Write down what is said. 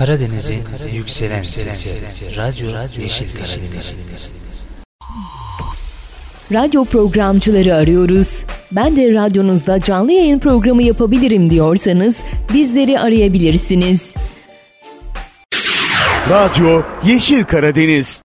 Karadeniz'in yükselen sesi, Radyo Yeşil Karadeniz. Radyo programcıları arıyoruz. Ben de radyonuzda canlı yayın programı yapabilirim diyorsanız bizleri arayabilirsiniz. Radyo Yeşil Karadeniz.